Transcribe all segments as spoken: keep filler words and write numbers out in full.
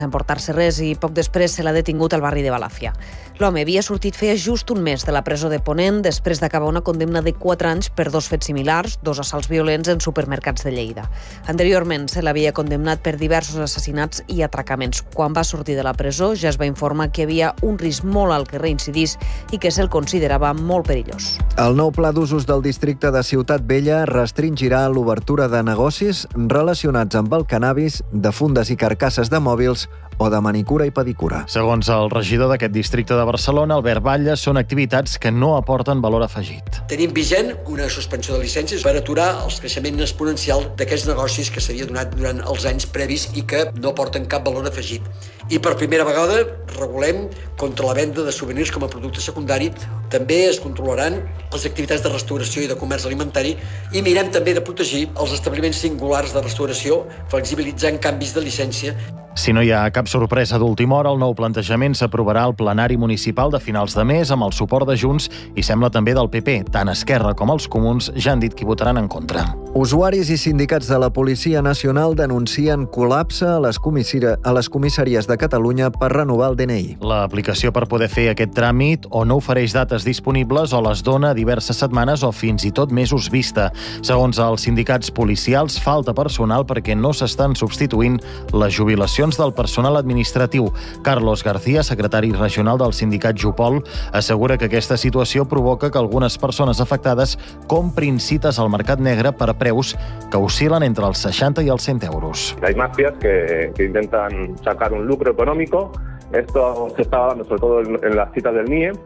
emportar-se res i poc després se l'ha detingut al barri de Balàfia. L'home havia sortit feia just un mes de la presó de Ponent després d'acabar una condemna de quatre anys per dos fets similars, dos assalts violents en supermercats de Lleida. Anteriorment se l'havia condemnat per diversos assassinats i atracaments. Quan va sortir de la presó ja es va informar que hi havia un risc molt alt que reincidís i que se'l considerava molt perillós. El nou pla d'usos del districte de Ciutat Vella restringirà l'obertura de negocis relacionats amb el cannabis, de fundes i carcasses de mòbils o de manicura i pedicura. Segons el regidor d'aquest districte de Barcelona, Albert Batlle, són activitats que no aporten valor afegit. Tenim vigent una suspensió de llicències per aturar el creixement exponencial d'aquests negocis que s'havia donat durant els anys previs i que no aporten cap valor afegit. I per primera vegada regulem contra la venda de souvenirs com a producte secundari. També es controlaran les activitats de restauració i de comerç alimentari i mirem també de protegir els establiments singulars de restauració, flexibilitzant canvis de llicència. Si no hi ha cap sorpresa d'última hora, el nou plantejament s'aprovarà al plenari municipal de finals de mes amb el suport de Junts i sembla també del P P. Tant Esquerra com els comuns ja han dit que votaran en contra. Usuaris i sindicats de la Policia Nacional denuncien col·lapse a les, a les comissaries de Catalunya per renovar el D N I. L'aplicació per poder fer aquest tràmit o no ofereix dates disponibles o les dona diverses setmanes o fins i tot mesos vista. Segons els sindicats policials, falta personal perquè no s'estan substituint les jubilacions del personal administratiu. Carlos García, secretari regional del sindicat Jupol, assegura que aquesta situació provoca que algunes persones afectades comprin cites al mercat negre per preus que oscil·len entre els seixanta i els cent euros. Hay mafias que, que intentan sacar un lucro económico. Esto se está dando sobre todo en, en las citas del M I E.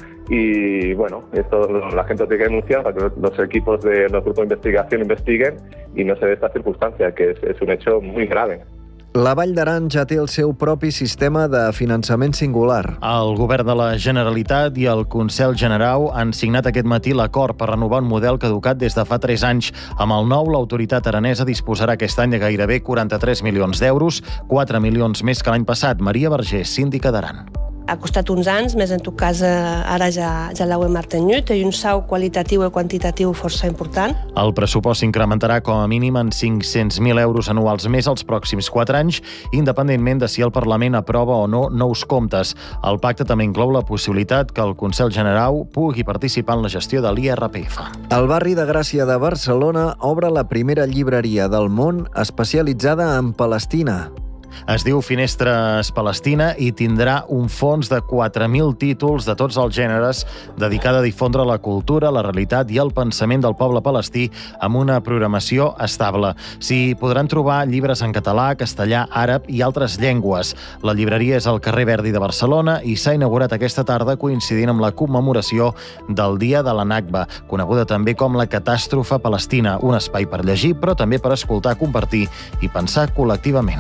Y bueno, esto la gente tiene que denunciar para que los equipos de los grupos de investigación investiguen y no se dé esta circunstancia, que es, es un hecho muy grave. La Vall d'Aran ja té el seu propi sistema de finançament singular. El govern de la Generalitat i el Consell Generau han signat aquest matí l'acord per renovar un model caducat des de fa tres anys. Amb el nou, l'autoritat aranesa disposarà aquest any de gairebé quaranta-tres milions d'euros, quatre milions més que l'any passat. Maria Vergés, síndica d'Aran. Ha costat uns anys, més en tot cas ara ja, ja l'heu mantingut, i un salt qualitatiu i quantitatiu força important. El pressupost s'incrementarà com a mínim en cinc-cents mil euros anuals més els pròxims quatre anys, independentment de si el Parlament aprova o no nous comptes. El pacte també inclou la possibilitat que el Consell Generau pugui participar en la gestió de l'I R P F. El barri de Gràcia de Barcelona obre la primera llibreria del món especialitzada en Palestina. Es diu Finestres Palestina i tindrà un fons de quatre mil títols de tots els gèneres dedicada a difondre la cultura, la realitat i el pensament del poble palestí amb una programació estable. S'hi podran trobar llibres en català, castellà, àrab i altres llengües. La llibreria és al carrer Verdi de Barcelona i s'ha inaugurat aquesta tarda coincidint amb la commemoració del Dia de la Nakba, coneguda també com la catàstrofe palestina, un espai per llegir però també per escoltar, compartir i pensar col·lectivament.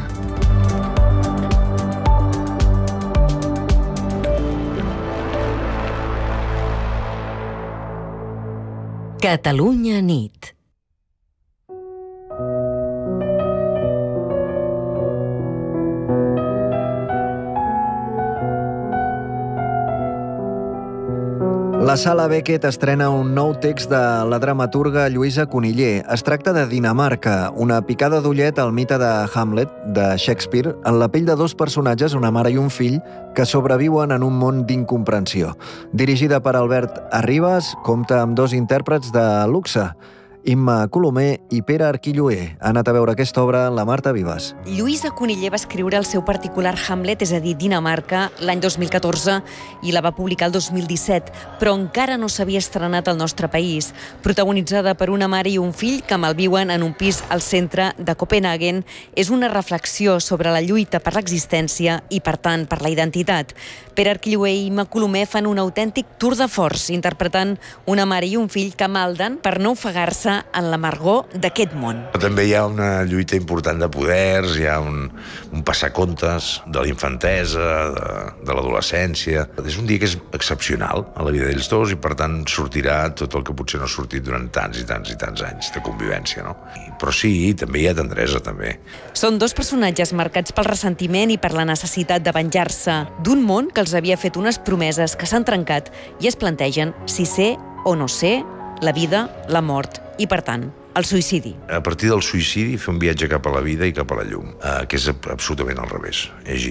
Catalunya nit. La Sala Beckett estrena un nou text de la dramaturga Lluïsa Coniller. Es tracta de Dinamarca, una picada d'ullet al mite de Hamlet, de Shakespeare, en la pell de dos personatges, una mare i un fill, que sobreviuen en un món d'incomprensió. Dirigida per Albert Arribas, compta amb dos intèrprets de luxe, Imma Colomer i Pere Arquilloé. Ha anat a veure aquesta obra la Marta Vives. Lluïsa Coniller va escriure el seu particular Hamlet, és a dir, Dinamarca, l'any dos mil catorze i la va publicar el dos mil disset, però encara no s'havia estrenat al nostre país. Protagonitzada per una mare i un fill que malviuen en un pis al centre de Copenhagen, és una reflexió sobre la lluita per l'existència i, per tant, per la identitat. Pere Arquilloé i Imma Colomer fan un autèntic tour de force, interpretant una mare i un fill que malden per no ofegar-se en l'amargor d'aquest món. També hi ha una lluita important de poders, hi ha un, un passacontes de la infantesa, de, de l'adolescència. És un dia que és excepcional a la vida d'ells dos i, per tant, sortirà tot el que potser no ha sortit durant tants i tants i tants anys de convivència, no? Però sí, també hi ha tendresa, també. Són dos personatges marcats pel ressentiment i per la necessitat de venjar-se d'un món que els havia fet unes promeses que s'han trencat i es plantegen si ser o no ser, la vida, la mort i, per tant, el suïcidi. A partir del suïcidi, fer un viatge cap a la vida i cap a la llum, eh, que és absolutament al revés. És